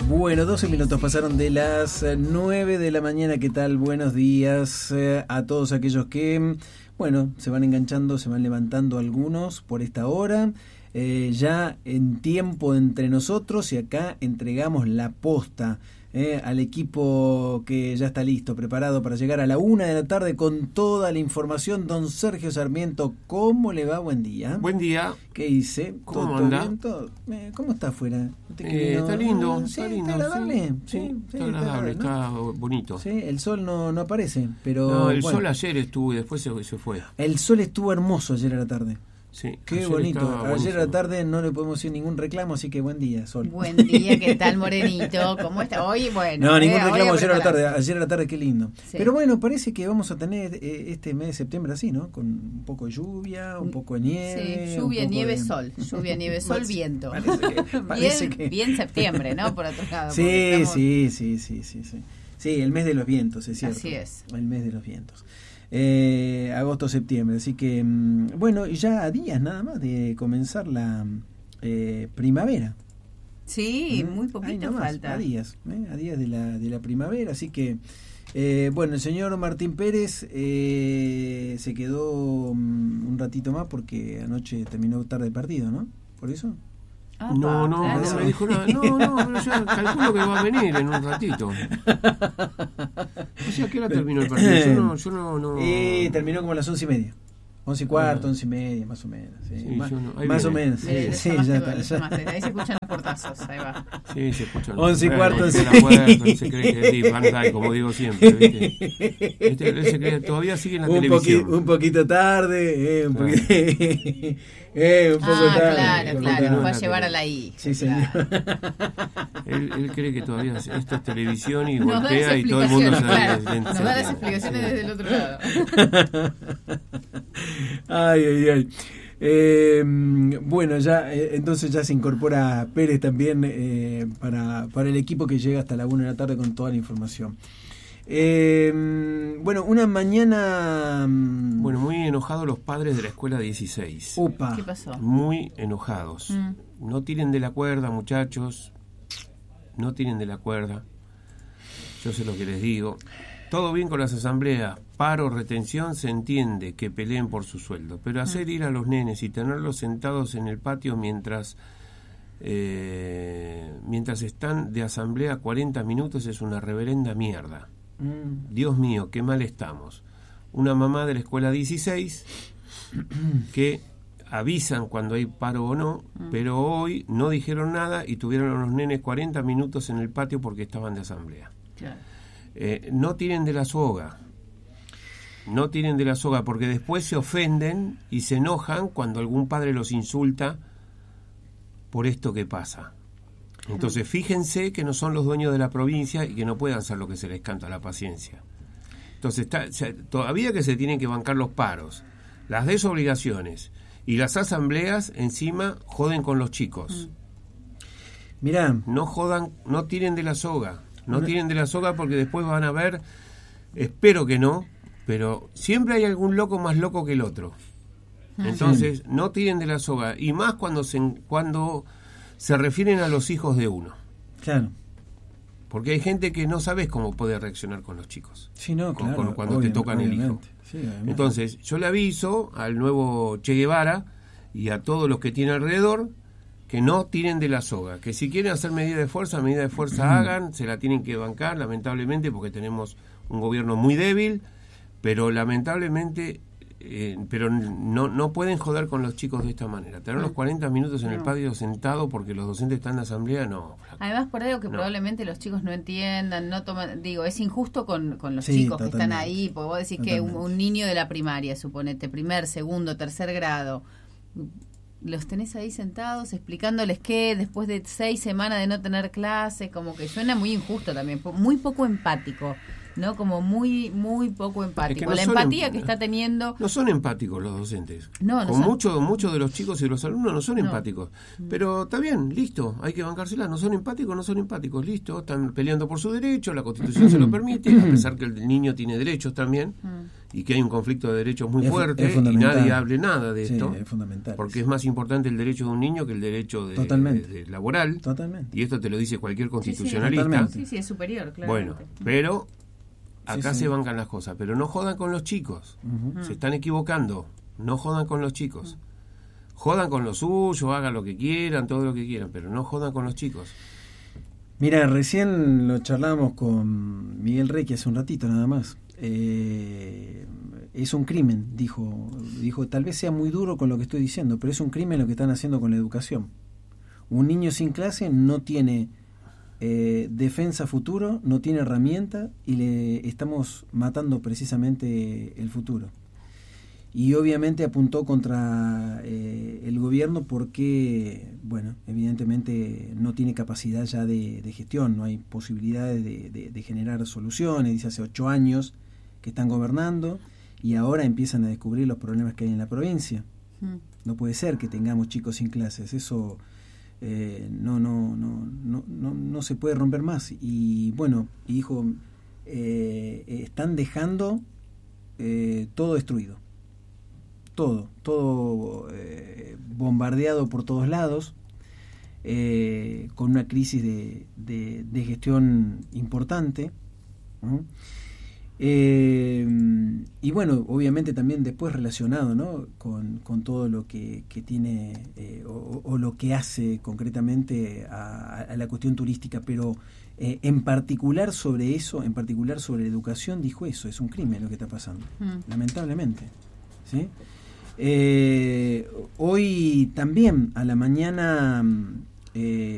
Bueno, 12 minutos pasaron de las 9 de la mañana. ¿Qué tal? Buenos días a todos aquellos que, bueno, se van enganchando, se van levantando algunos por esta hora. Ya en tiempo entre nosotros, y acá entregamos la posta al equipo que ya está listo, preparado para llegar a la 1 de la tarde con toda la información. Don Sergio Sarmiento, ¿cómo le va? Buen día. Buen día. ¿Qué dice? ¿Cómo anda? ¿Cómo está afuera? Está lindo, ¿Sí? está lindo. ¿Está agradable? Sí, está agradable, está bonito. Sí, el sol no aparece, pero... No, el sol ayer estuvo y después se fue. El sol estuvo hermoso ayer a la tarde. Sí, qué bonito. Ayer a la tarde no le podemos hacer ningún reclamo, así que buen día, Sol. Buen día, ¿qué tal, Morenito? ¿Cómo está? Hoy, bueno. No, ningún reclamo ayer a la tarde. Ayer a la tarde, qué lindo. Sí. Pero bueno, parece que vamos a tener este mes de septiembre así, ¿no? Con un poco de lluvia, un poco de nieve. Sí, lluvia, nieve, sol. Lluvia, nieve, sol, viento. Bien septiembre, ¿no? Por otro lado. Sí. Sí, el mes de los vientos, es cierto. Así es. El mes de los vientos. Agosto, septiembre, así que bueno, ya a días nada más de comenzar la primavera. Sí, muy poquito falta. A días de la primavera, así que bueno, el señor Martín Pérez se quedó un ratito más porque anoche terminó tarde el partido, ¿no? ¿Por eso? No me dijo nada. No, pero yo calculo que va a venir en un ratito. O sea, ¿qué hora terminó el partido? Yo no. Terminó como a las 11:30. 11:15, 11:30, más o menos. Sí, sí, más o menos. Sí, ya está. Ahí se escuchan los portazos, ahí va. Sí, se escuchan. 11:15. Se cree que es Van Dyke, como digo siempre, ¿viste? Él se cree, todavía sigue en la televisión. Un poquito tarde, un poco tarde. Claro, nos va a llevar a la I. Sí, señor. Él cree que todavía esto es televisión y golpea y todo el mundo se da. Nos da las explicaciones desde el otro lado. Ay. Bueno, ya entonces ya se incorpora Pérez también para el equipo que llega hasta la 1 de la tarde con toda la información. Bueno, una mañana... Bueno, muy enojados los padres de la escuela 16. Upa. ¿Qué pasó? Muy enojados. No tiren de la cuerda, muchachos. No tiren de la cuerda. Yo sé lo que les digo. Todo bien con las asambleas, paro, retención, se entiende que peleen por su sueldo, pero hacer ir a los nenes y tenerlos sentados en el patio mientras están de asamblea 40 minutos es una reverenda mierda. Dios mío, qué mal estamos. Una mamá de la escuela 16 que avisan cuando hay paro o no, pero hoy no dijeron nada y tuvieron a los nenes 40 minutos en el patio porque estaban de asamblea. Claro. No tiren de la soga. No tiren de la soga porque después se ofenden y se enojan cuando algún padre los insulta por esto que pasa. Entonces fíjense que no son los dueños de la provincia y que no pueden hacer lo que se les canta a la paciencia. Entonces todavía que se tienen que bancar los paros, las desobligaciones y las asambleas, encima joden con los chicos. Mirá, no jodan, no tiren de la soga. No tiren de la soga porque después van a ver, espero que no, pero siempre hay algún loco más loco que el otro. Entonces, no tiren de la soga, y más cuando se refieren a los hijos de uno. Claro. Porque hay gente que no sabes cómo puede reaccionar con los chicos. Sí, no, claro. Cuando te tocan el hijo. Sí, entonces, yo le aviso al nuevo Che Guevara y a todos los que tiene alrededor que no tiren de la soga, que si quieren hacer medida de fuerza hagan, se la tienen que bancar, lamentablemente, porque tenemos un gobierno muy débil, pero lamentablemente, pero no pueden joder con los chicos de esta manera. Tener los 40 minutos en el patio sentado porque los docentes están en la asamblea, no. Además, por algo que probablemente los chicos no entiendan, no toman, es injusto con los chicos que están ahí, porque vos decís que un niño de la primaria, suponete, primer, segundo, tercer grado, los tenés ahí sentados explicándoles que después de 6 semanas de no tener clase, como que suena muy injusto también, muy poco empático, ¿no? Como muy poco empático. Es que la empatía que está teniendo... No son empáticos los docentes. No muchos de los chicos y de los alumnos no son empáticos. Pero está bien, listo, hay que bancársela. No son empáticos, listo. Están peleando por su derecho, la Constitución se lo permite, a pesar que el niño tiene derechos también. y que hay un conflicto de derechos muy fuerte es y nadie hable nada de esto. Es fundamental. Porque es más importante el derecho de un niño que el derecho de laboral. Totalmente. Y esto te lo dice cualquier constitucionalista. Sí, es superior, claro. Bueno, pero acá se bancan las cosas. Pero no jodan con los chicos. Se están equivocando. No jodan con los chicos. Jodan con lo suyo, hagan lo que quieran, todo lo que quieran, pero no jodan con los chicos. Mira, recién lo charlábamos con Miguel Requi hace un ratito nada más. Es un crimen, dijo, tal vez sea muy duro con lo que estoy diciendo, pero es un crimen lo que están haciendo con la educación. Un niño sin clase no tiene defensa futuro, no tiene herramienta y le estamos matando precisamente el futuro. Y obviamente apuntó contra el gobierno porque, bueno, evidentemente no tiene capacidad ya de gestión, no hay posibilidades de generar soluciones. Dice hace 8 años que están gobernando y ahora empiezan a descubrir los problemas que hay en la provincia. No puede ser que tengamos chicos sin clases, eso no se puede romper más. Y bueno, dijo, están dejando todo destruido. Todo bombardeado por todos lados, con una crisis de gestión importante. Y bueno, obviamente también después relacionado, ¿no?, con todo lo que tiene o lo que hace concretamente a la cuestión turística, pero en particular sobre eso, en particular sobre la educación, dijo eso, es un crimen lo que está pasando, lamentablemente, ¿sí? Hoy también a la mañana